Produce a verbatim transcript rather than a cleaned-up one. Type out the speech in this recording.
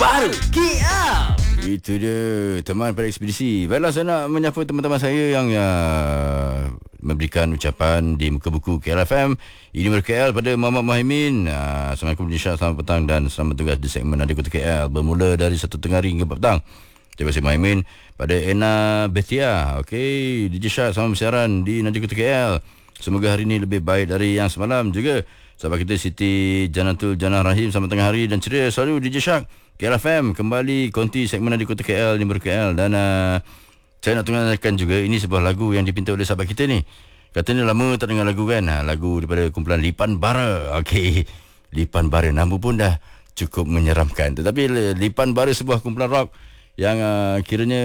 Baru K L. Itu dia teman pada ekspedisi. Baiklah, saya nak menyapa teman-teman saya yang uh, memberikan ucapan di muka buku K L F M. Ini Baru K L pada Muhammad Muhaimin. uh, Assalamualaikum Nisha, selamat petang dan selamat tugas di segmen Nadi Kota K L bermula dari satu tengah hari hingga empat petang. Terima kasih Muhaimin. Pada Ena Betia, okey, D J Shark sama bersiaran di Nadi Kota K L. Semoga hari ini lebih baik dari yang semalam. Juga sahabat kita Siti Janatul Janah Rahim, selamat tengah hari dan ceria selalu. D J Shark K L F M kembali konti segmen di Kota K L, di Baru K L. Dan uh, saya nak tengahkan juga, ini sebuah lagu yang dipinta oleh sahabat kita ni. Katanya lama tak dengar lagu kan, ha, lagu daripada kumpulan Lipan Bara. Okey, Lipan Bara, nama pun dah cukup menyeramkan. Tetapi Lipan Bara sebuah kumpulan rock yang uh, kiranya